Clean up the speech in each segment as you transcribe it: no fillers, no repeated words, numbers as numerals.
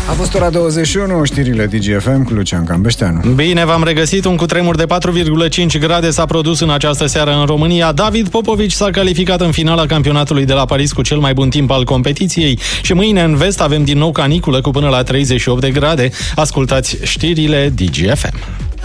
A fost ora 21, știrile DGFM cu Lucian Cambeșteanu. Bine v-am regăsit, un cutremur de 4,5 grade s-a produs în această seară în România. David Popovici s-a calificat în finala campionatului de la Paris cu cel mai bun timp al competiției și mâine în vest avem din nou caniculă cu până la 38 de grade. Ascultați știrile DGFM.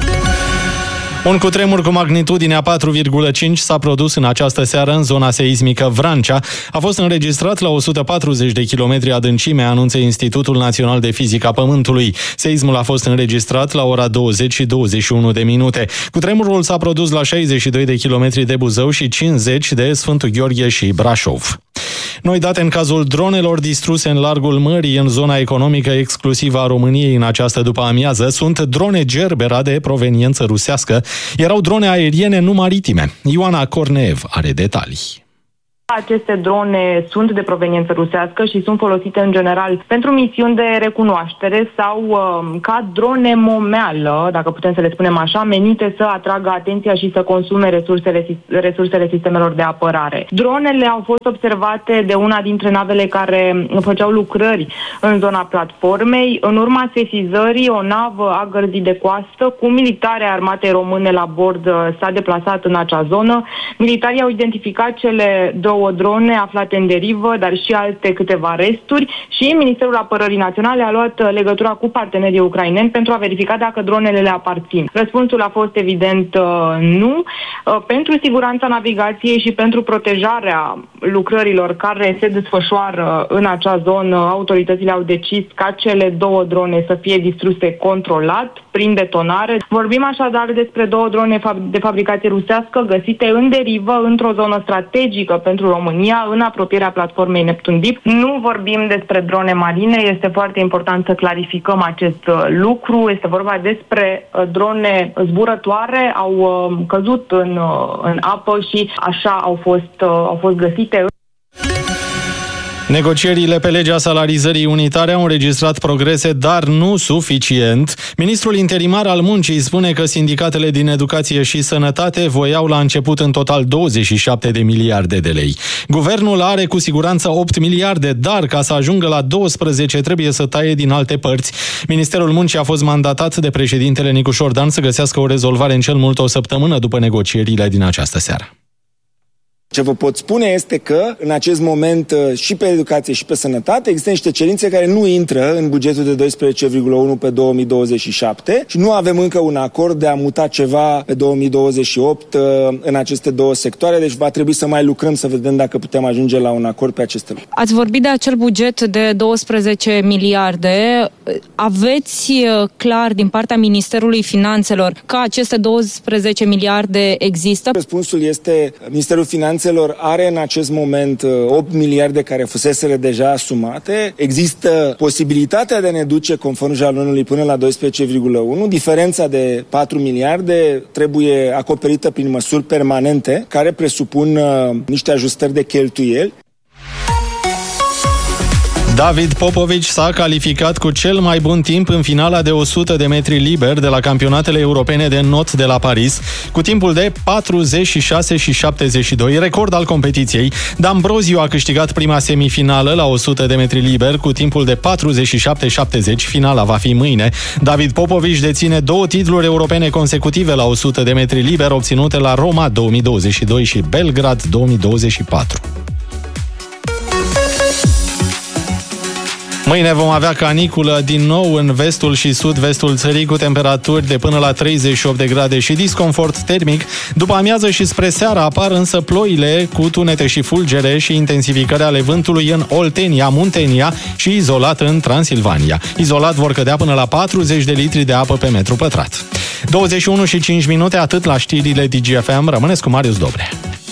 Un cutremur cu magnitudinea 4,5 s-a produs în această seară în zona seismică Vrancea. A fost înregistrat la 140 de kilometri adâncime, anunță Institutul Național de Fizică a Pământului. Seismul a fost înregistrat la ora 20 și 21 de minute. Cutremurul s-a produs la 62 de kilometri de Buzău și 50 de Sfântul Gheorghe și Brașov. Noi date în cazul dronelor distruse în largul mării, în zona economică exclusivă a României în această după-amiază, sunt drone Gerbera de proveniență rusească. Erau drone aeriene, nu maritime. Ioana Corneev are detalii. Aceste drone sunt de proveniență rusească și sunt folosite în general pentru misiuni de recunoaștere sau ca drone momeală, dacă putem să le spunem așa, menite să atragă atenția și să consume resursele sistemelor de apărare. Dronele au fost observate de una dintre navele care făceau lucrări în zona platformei. În urma sesizării, o navă a gărzii de coastă cu militari ai armatei române la bord s-a deplasat în acea zonă. Militarii au identificat cele două drone aflate în derivă, dar și alte câteva resturi și Ministerul Apărării Naționale a luat legătura cu partenerii ucraineni pentru a verifica dacă dronele le aparțin. Răspunsul a fost evident nu. Pentru siguranța navigației și pentru protejarea lucrărilor care se desfășoară în acea zonă, autoritățile au decis ca cele două drone să fie distruse controlat prin detonare. Vorbim așadar despre două drone de fabricație rusească găsite în derivă într-o zonă strategică pentru România, în apropierea platformei Neptun Deep. Nu vorbim despre drone marine, este foarte important să clarificăm acest lucru. Este vorba despre drone zburătoare, au căzut în apă și așa au fost găsite. Negocierile pe legea salarizării unitare au înregistrat progrese, dar nu suficient. Ministrul interimar al muncii spune că sindicatele din educație și sănătate voiau la început în total 27 de miliarde de lei. Guvernul are cu siguranță 8 miliarde, dar ca să ajungă la 12 trebuie să taie din alte părți. Ministerul Muncii a fost mandatat de președintele Nicu Șordan să găsească o rezolvare în cel mult o săptămână după negocierile din această seară. Ce vă pot spune este că, în acest moment, și pe educație și pe sănătate, există niște cerințe care nu intră în bugetul de 12,1 pe 2027 și nu avem încă un acord de a muta ceva pe 2028 în aceste două sectoare, deci va trebui să mai lucrăm să vedem dacă putem ajunge la un acord pe aceste lucruri. Ați vorbit de acel buget de 12 miliarde. Aveți clar din partea Ministerului Finanțelor că aceste 12 miliarde există? Răspunsul este, Ministerul Finanțelor are în acest moment 8 miliarde care fuseseră deja asumate. Există posibilitatea de a ne duce conform jalonului până la 12,1. Diferența de 4 miliarde trebuie acoperită prin măsuri permanente care presupun niște ajustări de cheltuieli. David Popovici s-a calificat cu cel mai bun timp în finala de 100 de metri liber de la campionatele europene de not de la Paris, cu timpul de 46 și 72, record al competiției. D'Ambrosio a câștigat prima semifinală la 100 de metri liber cu timpul de 47-70, finala va fi mâine. David Popovici deține 2 titluri europene consecutive la 100 de metri liber, obținute la Roma 2022 și Belgrad 2024. Mâine vom avea caniculă din nou în vestul și sud-vestul țării, cu temperaturi de până la 38 de grade și disconfort termic. După amiază și spre seara apar însă ploile cu tunete și fulgere și intensificări ale vântului în Oltenia, Muntenia și izolat în Transilvania. Izolat vor cădea până la 40 de litri de apă pe metru pătrat. 21 și 5 minute, atât la știrile DGFM. Rămâneți cu Marius Dobre.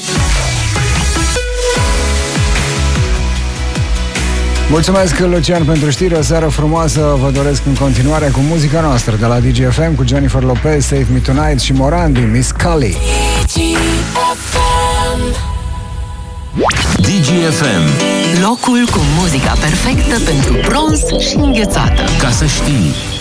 Mulțumesc, Lucian, pentru știri. O seară frumoasă vă doresc în continuare cu muzica noastră de la DGFM, cu Jennifer Lopez, Save Me Tonight și Morandi, Miss Cully. DGFM, locul cu muzica perfectă pentru bronz și înghețată. Ca să știi.